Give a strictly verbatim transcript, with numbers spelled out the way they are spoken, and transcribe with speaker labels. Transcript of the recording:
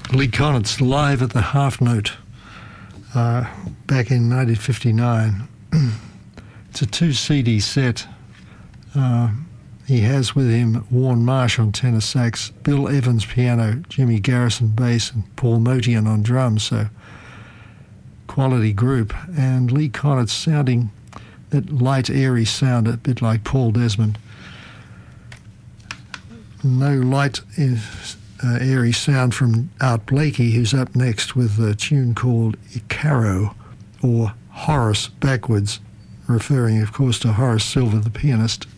Speaker 1: Lee Konitz live at the Half Note uh, back in nineteen fifty-nine. It's a two-C D set. Uh, he has with him Warren Marsh on tenor sax, Bill Evans piano, Jimmy Garrison bass, and Paul Motian on drums. So quality group. And Lee Konitz sounding that light, airy sound, a bit like Paul Desmond. No light, uh, airy sound from Art Blakey, who's up next with a tune called Icaro, or Horace backwards, referring, of course, to Horace Silver, the pianist.